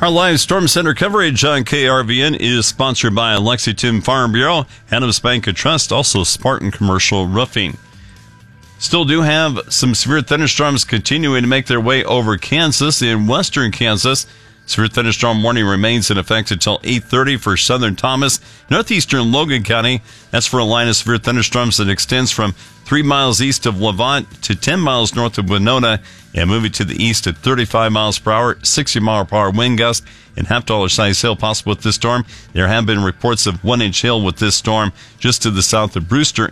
Our live Storm Center coverage on KRVN is sponsored by Lexington Farm Bureau, Adams Bank and Trust, also Spartan Commercial Roofing. Still do have some severe thunderstorms continuing to make their way over Kansas. In western Kansas, severe thunderstorm warning remains in effect until 8:30 for southern Thomas. Northeastern Logan County, that's for a line of severe thunderstorms that extends from 3 miles east of Levant to 10 miles north of Winona and moving to the east at 35 miles per hour, 60 mile per hour wind gust, and half-dollar size hail possible with this storm. There have been reports of 1-inch hail with this storm just to the south of Brewster